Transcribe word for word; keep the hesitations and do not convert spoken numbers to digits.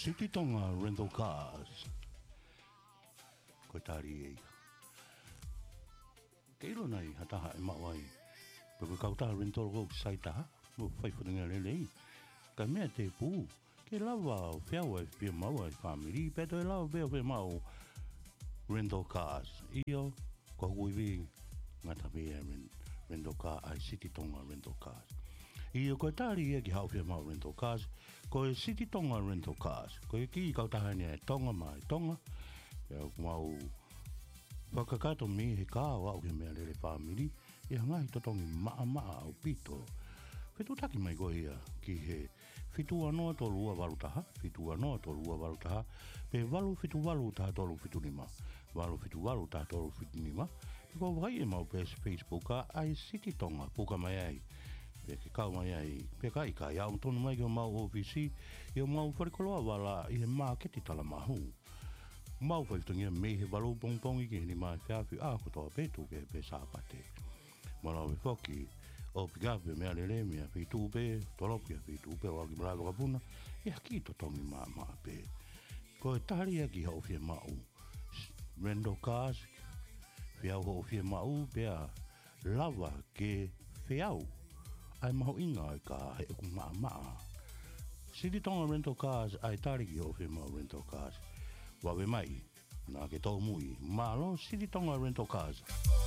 City Tonga Rental Cars. Ko tari e. Keilo nei hataha e mawai. Peko kauta rental go saita. Mo fai funinga lelei. Ka mea te pū. Ke lava whiawa e pia maua e family. Peto e lava bea whe mau rental cars. Iyo, ko hui vi ngata mea rental car ai City Tonga Rental Cars. Iyo koe tari e ki hau whia mau rental cars. Koe City Tonga Rental Cars. Koe ki kautaha ni e tonga mai tonga. Pea mau whakakato mi he kā wau he mea lele family. Ia ngai totongi maa maa au pito. Whetu taki mai koe ia ki he whitu anoa tolu ua walutaha. Whitu anoa tolu ua walutaha. Pe walu whitu walu taha tolu whitu nima. Walu whitu walu taha tolu whitu nima. Ko vai e mau pes Facebook a ai City Tonga puka mai ai. Pe ke kau mai ai. Pe kai ka iau tonu mai ki o mau O V C. I o mau wharikoloa wala i he marketi tala mahu. Mau whaitungia me he walu pongpongi ki ni mai whiawhi a kotoa petu ke pe sāpate. Mana we whoki o pigape mea lele mea whitu pe, tolopia whitu pe waki maraga wapuna. Ia ki to tongi maa maa pe. Ko e tari a ki hau whia mau. Rental cars. Whiau ho whia mau pea lava ke whiau. Ai maho inga ai ka he ku maa maa. City Tonga Rental Cars ai tari ki ho whia mau rental cars. Wawe mai, nā ke tau mui, malo City Tonga Rental Cars.